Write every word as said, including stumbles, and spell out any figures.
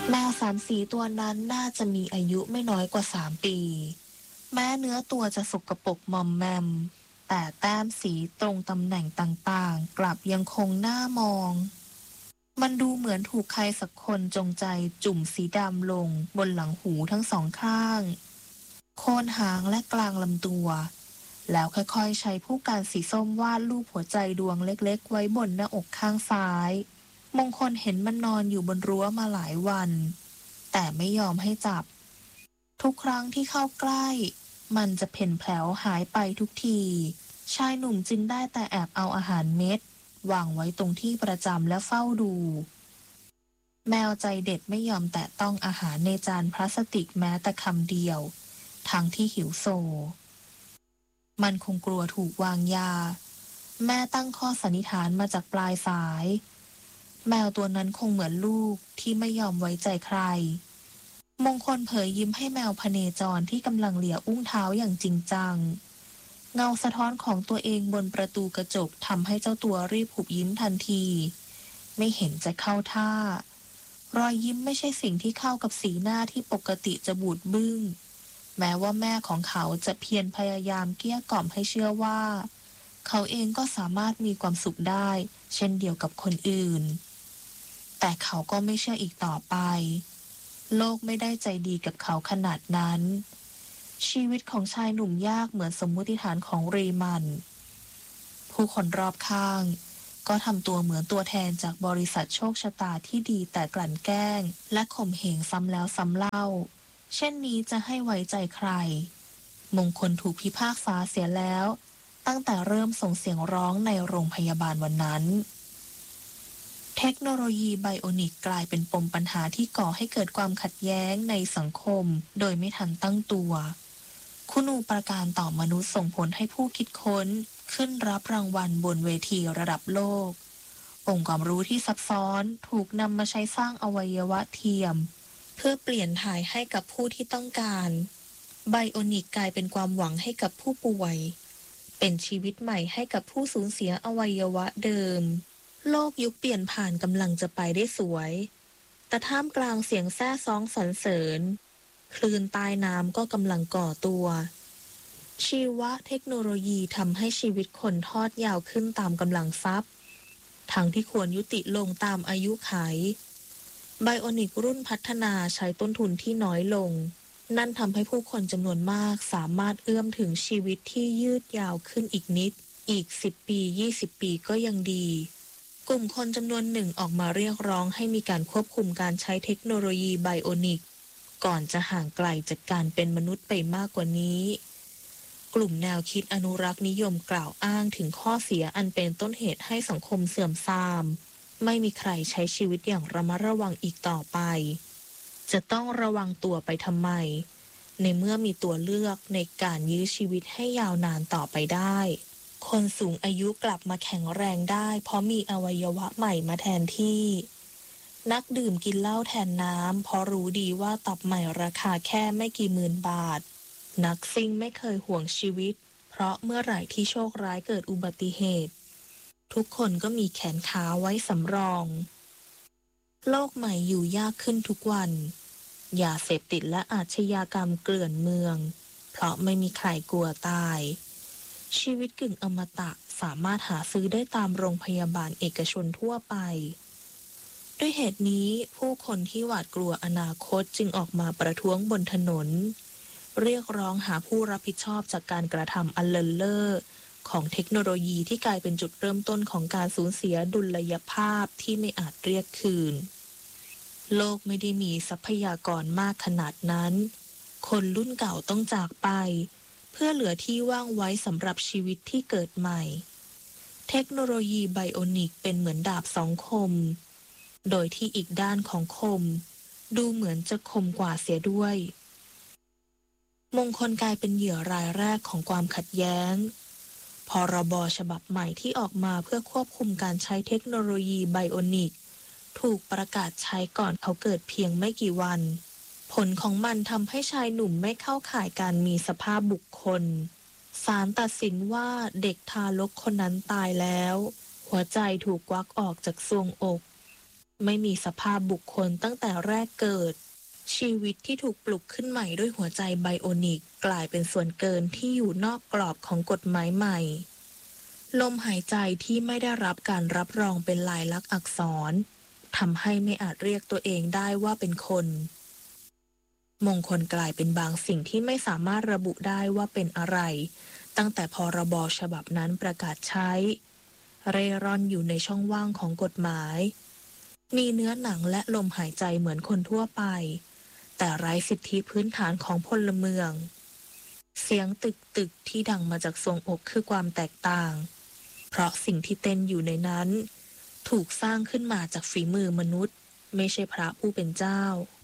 แมวสามสีตัวนั้นน่าจะมีอายุไม่น้อยกว่าสามปีแม้เนื้อตัวจะสกปรกมอมแมมแต่แต้มสีตรงตำแหน่งต่างๆกลับยังคงน่ามองมันดูเหมือนถูกใครสักคนจงใจจุ่มสีดำลงบนหลังหูทั้งสองข้างโคนหางและกลางลำตัวแล้วค่อยๆใช้ผู้การสีส้มวาดรูปหัวใจดวงเล็กๆไว้บนหน้าอกข้างซ้ายมงคลเห็นมันนอนอยู่บนรั้วมาหลายวันแต่ไม่ยอมให้จับทุกครั้งที่เข้าใกล้มันจะเพ่นแผลวหายไปทุกทีชายหนุ่มจึงได้แต่แอบเอาอาหารเม็ดวางไว้ตรงที่ประจำและเฝ้าดูแมวใจเด็ดไม่ยอมแตะต้องอาหารในจานพลาสติกแม้แต่คำเดียวทั้งที่หิวโซมันคงกลัวถูกวางยาแม่ตั้งข้อสันนิษฐานมาจากปลายสายแมวตัวนั้นคงเหมือนลูกที่ไม่ยอมไว้ใจใครมงคลเผยยิ้มให้แมวพเนจรที่กำลังเหลี่ยอุ้งเท้าอย่างจริงจังเงาสะท้อนของตัวเองบนประตูกระจกทำให้เจ้าตัวรีบหุบยิ้มทันทีไม่เห็นจะเข้าท่ารอยยิ้มไม่ใช่สิ่งที่เข้ากับสีหน้าที่ปกติจะบูดบึ้งแม้ว่าแม่ของเขาจะเพียรพยายามเกลี้ยกล่อมให้เชื่อว่าเขาเองก็สามารถมีความสุขได้เช่นเดียวกับคนอื่นแต่เขาก็ไม่เชื่ออีกต่อไปโลกไม่ได้ใจดีกับเขาขนาดนั้นชีวิตของชายหนุ่มยากเหมือนสมมุติฐานของเรมันผู้คนรอบข้างก็ทำตัวเหมือนตัวแทนจากบริษัทโชคชะตาที่ดีแต่กลั่นแกล้งและข่มเหงซ้ำแล้วซ้ำเล่าเช่นนี้จะให้ไว้ใจใครมงคลถูกพิพากษาเสียแล้วตั้งแต่เริ่มส่งเสียงร้องในโรงพยาบาลวันนั้นเทคโนโลยีไบโอนิกกลายเป็นปมปัญหาที่ก่อให้เกิดความขัดแย้งในสังคมโดยไม่ทันตั้งตัวคุณูปการต่อมนุษย์ส่งผลให้ผู้คิดค้นขึ้นรับรางวัลบนเวทีระดับโลกองค์ความรู้ที่ซับซ้อนถูกนำมาใช้สร้างอวัยวะเทียมเพื่อเปลี่ยนถ่ายให้กับผู้ที่ต้องการไบโอนิกกลายเป็นความหวังให้กับผู้ป่วยเป็นชีวิตใหม่ให้กับผู้สูญเสียอวัยวะเดิมโลกยุคเปลี่ยนผ่านกำลังจะไปได้สวยแต่ท่ามกลางเสียงแซ่ซ้องสรรเสริญคลื่นใต้น้ำก็กำลังก่อตัวชีวเทคโนโลยีทำให้ชีวิตคนทอดยาวขึ้นตามกำลังทรัพย์ทั้งที่ควรยุติลงตามอายุขัยไบโอนิกรุ่นพัฒนาใช้ต้นทุนที่น้อยลงนั่นทำให้ผู้คนจำนวนมากสามารถเอื้อมถึงชีวิตที่ยืดยาวขึ้นอีกนิดอีกสิบปียี่สิบปีก็ยังดีกลุ่มคนจำนวนหนึ่งออกมาเรียกร้องให้มีการควบคุมการใช้เทคโนโลยีไบโอนิกก่อนจะห่างไกลจากการเป็นมนุษย์ไปมากกว่านี้กลุ่มแนวคิดอนุรักษ์นิยมกล่าวอ้างถึงข้อเสียอันเป็นต้นเหตุให้สังคมเสื่อมทรามไม่มีใครใช้ชีวิตอย่างระมัดระวังอีกต่อไปจะต้องระวังตัวไปทำไมในเมื่อมีตัวเลือกในการยื้อชีวิตให้ยาวนานต่อไปได้คนสูงอายุกลับมาแข็งแรงได้เพราะมีอวัยวะใหม่มาแทนที่นักดื่มกินเหล้าแทนน้ำเพราะรู้ดีว่าตับใหม่ราคาแค่ไม่กี่หมื่นบาทนักซิ่งไม่เคยห่วงชีวิตเพราะเมื่อไหร่ที่โชคร้ายเกิดอุบัติเหตุทุกคนก็มีแขนขาไว้สำรองโลกใหม่อยู่ยากขึ้นทุกวันยาเสพติดและอาชญากรรมเกลื่อนเมืองเพราะไม่มีใครกลัวตายชีวิตกึ่งอมตะสามารถหาซื้อได้ตามโรงพยาบาลเอกชนทั่วไปด้วยเหตุนี้ผู้คนที่หวาดกลัวอนาคตจึงออกมาประท้วงบนถนนเรียกร้องหาผู้รับผิดชอบจากการกระทำอันเลินเล่อของเทคโนโลยีที่กลายเป็นจุดเริ่มต้นของการสูญเสียดุลยภาพที่ไม่อาจเรียกคืนโลกไม่ได้มีทรัพยากรมากขนาดนั้นคนรุ่นเก่าต้องจากไปเพื่อเหลือที่ว่างไว้สำหรับชีวิตที่เกิดใหม่เทคโนโลยีไบโอนิกเป็นเหมือนดาบสองคมโดยที่อีกด้านของคมดูเหมือนจะคมกว่าเสียด้วยมงคลกลายเป็นเหยื่อรายแรกของความขัดแย้งพรบฉบับใหม่ที่ออกมาเพื่อควบคุมการใช้เทคโนโลยีไบโอนิกถูกประกาศใช้ก่อนเขาเกิดเพียงไม่กี่วันผลของมันทำให้ชายหนุ่มไม่เข้าข่ายการมีสภาพบุคคลศาลตัดสินว่าเด็กทารกคนนั้นตายแล้วหัวใจถูกควักออกจากทรวงอกไม่มีสภาพบุคคลตั้งแต่แรกเกิดชีวิตที่ถูกปลุกขึ้นใหม่ด้วยหัวใจไบโอนิกกลายเป็นส่วนเกินที่อยู่นอกกรอบของกฎหมายใหม่ลมหายใจที่ไม่ได้รับการรับรองเป็นลายลักษณ์อักษรทำให้ไม่อาจเรียกตัวเองได้ว่าเป็นคนมงคลกลายเป็นบางสิ่งที่ไม่สามารถระบุได้ว่าเป็นอะไรตั้งแต่พรบฉบับนั้นประกาศใช้เร่ร่อนอยู่ในช่องว่างของกฎหมายมีเนื้อหนังและลมหายใจเหมือนคนทั่วไปแต่ไร้สิทธิพื้นฐานของพลเมืองเสียงตึกตึกที่ดังมาจากทรวงอกคือความแตกต่างเพราะสิ่งที่เต้นอยู่ในนั้นถูกสร้างขึ้นมาจากฝีมือมนุษย์ไม่ใช่พระผู้เป็นเจ้า